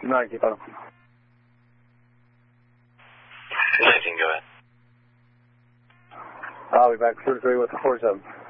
19, final. 19, go ahead. I'll be back 33 with the 47.